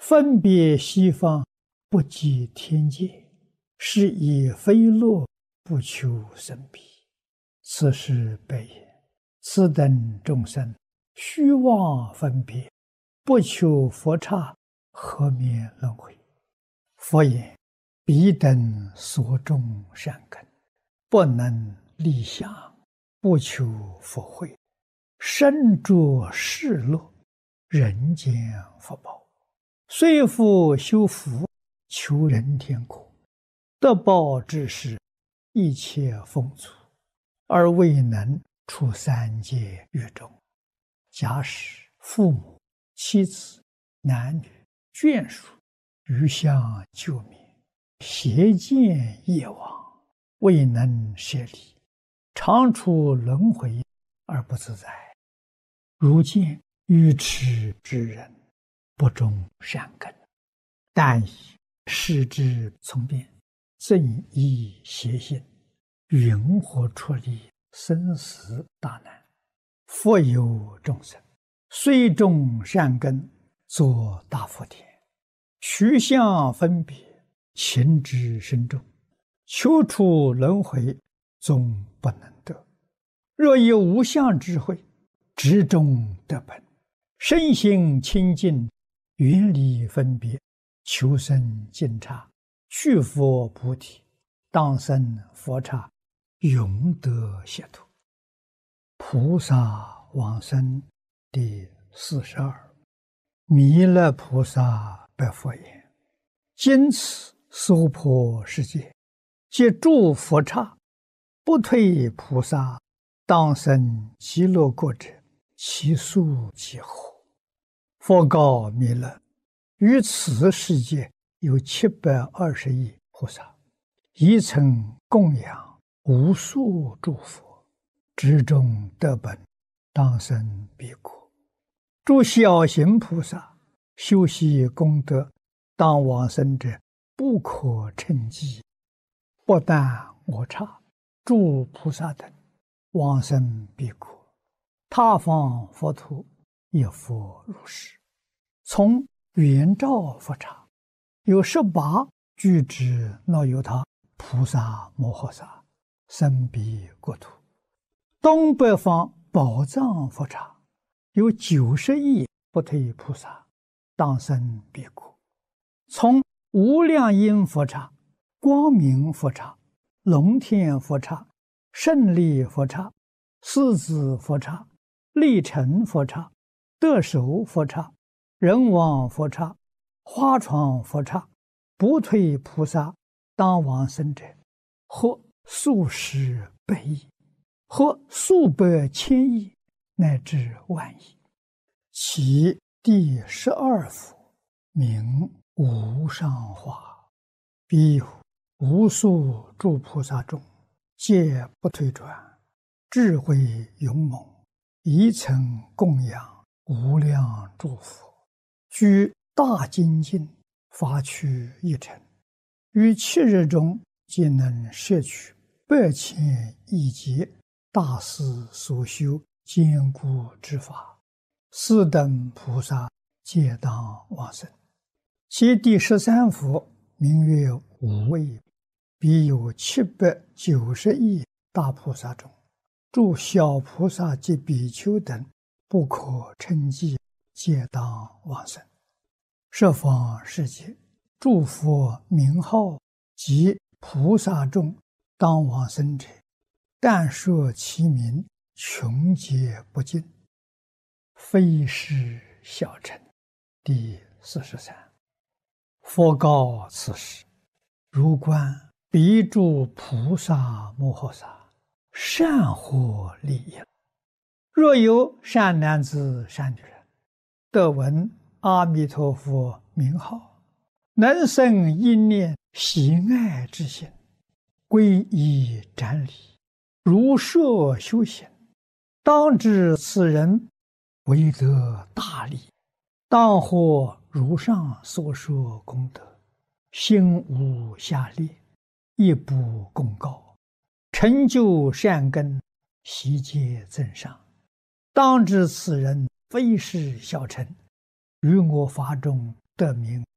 分别西方，不计天界，是以非乐不求生彼。此是悲也。此等众生，虚妄分别，不求佛刹，何免轮回？佛言：彼等所种善根，不能立想，不求佛慧，身着世乐，人间福报，虽复修福，求人天国，得报之时，一切丰足，而未能出三界狱中。假使父母、妻子、男女、眷属余相救灭，邪见业往，未能舍离，常处轮回而不自在。如见愚痴之人，不种善根，但以视之从变，正依邪心，云何出离生死大难？复有众生，虽种善根，作大福田，取相分别，情之深重，求出轮回，终不能得。若有无相智慧，执中得本，身心清净，远离分别，求生净刹，去佛菩提，当生佛刹，永得解脱。菩萨往生第42。弥勒菩萨白佛言：今此娑婆世界，皆诸佛刹，不退菩萨，当生极乐国者，其数几何？佛告弥勒：于此世界有720亿菩萨，一曾供养无数诸佛，执中得本，当生彼国。诸小行菩萨修习功德，当往生者，不可称计。不但我刹、诸菩萨等往生彼国，他方佛土也复如是。从圆照佛刹，有18具之那由他菩萨摩诃萨生彼国土。东北方宝藏佛刹，有90亿不退菩萨，当生彼国。从无量音佛刹、光明佛刹、龙天佛刹、胜利佛刹、狮子佛刹、力成佛刹、得手佛刹、人王佛刹、花床佛刹，不退菩萨当往生者，或数十百亿，或数百千亿，乃至万亿。其第12佛名无上化。彼有无数诸菩萨中，皆不退转，智慧勇猛，一曾供养无量诸佛，居大精进，发趣一尘，于7日中，皆能摄取8千亿劫大师所修坚固之法，四等菩萨皆当往生。其第13佛名曰无畏。彼有790亿大菩萨中，诸小菩萨及比丘等，不可称计，皆当往生。十方世界诸佛名号及菩萨众当往生者，但说其名，穷劫不尽，非是小乘。第43。佛告此时：如观彼诸菩萨摩诃萨，善获利益。若有善男子善女人，得闻阿弥陀佛名号，能生一念喜爱之心，皈依瞻礼，如设修行，当知此人为得大利，当获如上所说功德，心无下劣，一不公告，成就善根，悉皆增上。当知此人非是小乘，于我法中得名